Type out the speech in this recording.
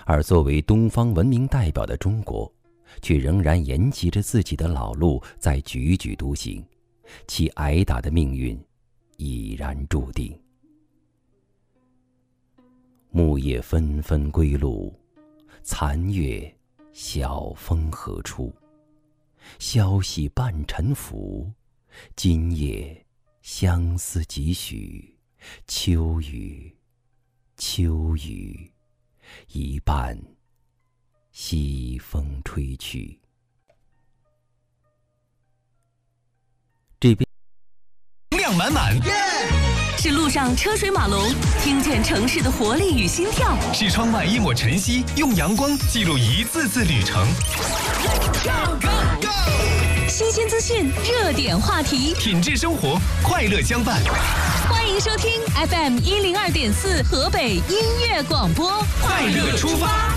而作为东方文明代表的中国，却仍然沿袭着自己的老路，在踽踽独行，其挨打的命运已然注定。木叶纷纷归路，残月晓风何处？消息半沉浮，今夜相思几许？秋雨，秋雨，一半西风吹去。这边量满满， 是路上车水马龙，听见城市的活力与心跳； 是窗外一抹晨曦，用阳光记录一次次旅程。 新鲜资讯，热点话题， 品质生活，快乐相伴。 欢迎收听 FM102.4河北音乐广播， 快乐出发。